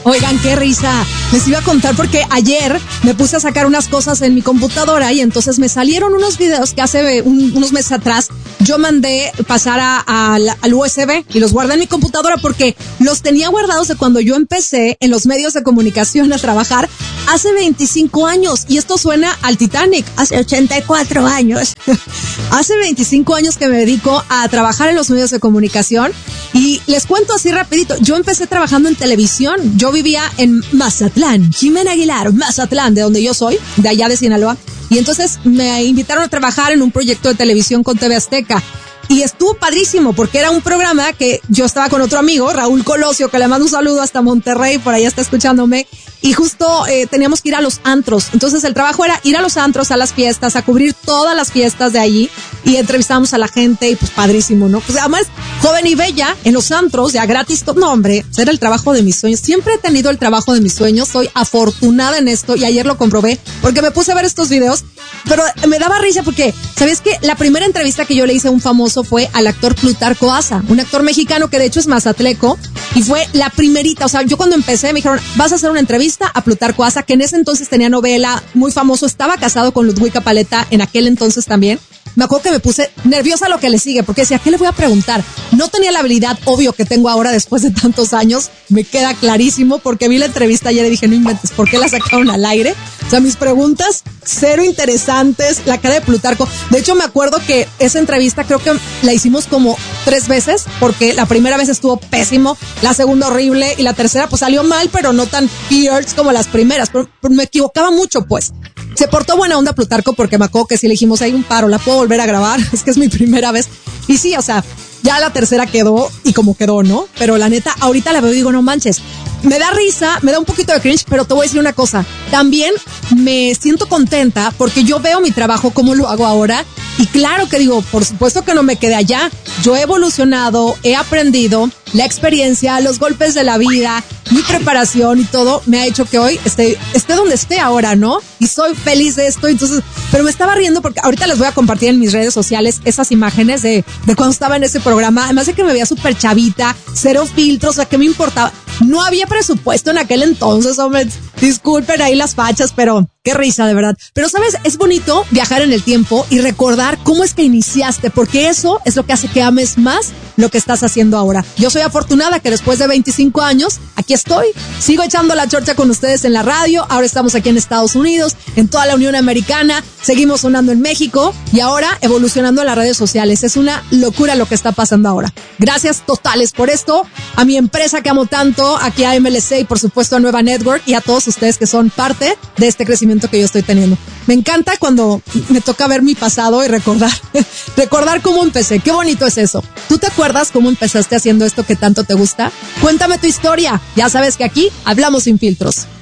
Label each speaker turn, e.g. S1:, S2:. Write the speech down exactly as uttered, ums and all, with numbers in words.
S1: Oigan, qué risa. Les iba a contar porque ayer me puse a sacar unas cosas en mi computadora y entonces me salieron unos videos que hace un, unos meses atrás yo mandé pasar a, a, al U S B y los guardé en mi computadora porque los tenía guardados de cuando yo empecé en los medios de comunicación a trabajar hace veinticinco años. Y esto suena al Titanic, hace ochenta y cuatro años. Hace veinticinco años que me dedico a trabajar en los medios de comunicación y les cuento así rapidito. Yo empecé trabajando en televisión. Yo vivía en Mazatlán, Jimena Aguilar, Mazatlán, de donde yo soy, de allá de Sinaloa. Y entonces me invitaron a trabajar en un proyecto de televisión con T V Azteca. Y estuvo padrísimo porque era un programa que yo estaba con otro amigo, Raúl Colosio, que le mando un saludo hasta Monterrey, por allá está escuchándome. Y justo eh, teníamos que ir a los antros. Entonces el trabajo era ir a los antros, a las fiestas, a cubrir todas las fiestas de allí. Y entrevistábamos a la gente y pues padrísimo, ¿no? Pues además, joven y bella, en los antros, ya gratis. No, hombre, era el trabajo de mis sueños. Siempre he tenido el trabajo de mis sueños. Soy afortunada en esto y ayer lo comprobé porque me puse a ver estos videos. Pero me daba risa porque, ¿sabes qué? La primera entrevista que yo le hice a un famoso fue al actor Plutarco Asa, un actor mexicano que de hecho es mazatleco y fue la primerita. O sea, yo cuando empecé me dijeron, vas a hacer una entrevista a Plutarco Asa, que en ese entonces tenía novela, muy famoso, estaba casado con Ludwika Paleta en aquel entonces también. Me acuerdo que me puse nerviosa a lo que le sigue, porque decía, ¿qué le voy a preguntar? No tenía la habilidad, obvio, que tengo ahora después de tantos años, me queda clarísimo, porque vi la entrevista ayer y dije, no inventes, ¿por qué la sacaron al aire? O sea, mis preguntas, cero interesantes, la cara de Plutarco. De hecho, me acuerdo que esa entrevista creo que la hicimos como tres veces, porque la primera vez estuvo pésimo, la segunda horrible, y la tercera pues salió mal, pero no tan fierce como las primeras, pero, pero me equivocaba mucho, pues. Se portó buena onda Plutarco porque me acuerdo que si le dijimos, hay un paro, ¿la puedo volver a grabar? Es que es mi primera vez. Y sí, o sea, ya la tercera quedó y como quedó, ¿no? Pero la neta, ahorita la veo y digo, no manches. Me da risa, me da un poquito de cringe, pero te voy a decir una cosa. También me siento contenta porque yo veo mi trabajo, cómo lo hago ahora. Y claro que digo, por supuesto que no me quedé allá. Yo he evolucionado, he aprendido, la experiencia, los golpes de la vida, mi preparación y todo me ha hecho que hoy esté, esté donde esté ahora, ¿no? Y soy feliz de esto. Entonces, pero me estaba riendo porque ahorita les voy a compartir en mis redes sociales esas imágenes de, de cuando estaba en ese programa. Además de que me veía súper chavita, cero filtros, o sea, ¿qué me importaba? No había presupuesto en aquel entonces, hombre. Disculpen ahí las fachas, pero qué risa, de verdad. Pero, ¿sabes? Es bonito viajar en el tiempo y recordar cómo es que iniciaste, porque eso es lo que hace que ames más lo que estás haciendo ahora. Yo soy afortunada que después de veinticinco años, aquí estoy. Sigo echando la chorcha con ustedes en la radio. Ahora estamos aquí en Estados Unidos, en toda la Unión Americana. Seguimos sonando en México y ahora evolucionando en las redes sociales. Es una locura lo que está pasando ahora. Gracias totales por esto. A mi empresa que amo tanto, aquí a M L C y por supuesto a Nueva Network y a todos ustedes que son parte de este crecimiento que yo estoy teniendo. Me encanta cuando me toca ver mi pasado y recordar, recordar cómo empecé. Qué bonito es eso. ¿Tú te acuerdas cómo empezaste haciendo esto que tanto te gusta? Cuéntame tu historia. Ya sabes que aquí hablamos sin filtros.